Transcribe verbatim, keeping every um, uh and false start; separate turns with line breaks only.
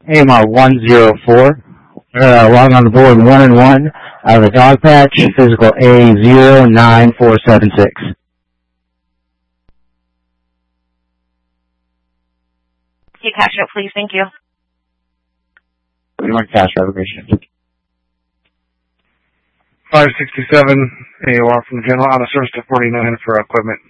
A M R one zero four. Uh, log on the board one and one. Out of the dog patch, physical A zero nine four seven six.
You cash it, please. Thank you.
Good morning, cash reservation.
five sixty-seven A O R from General Auto Service to forty-nine for equipment.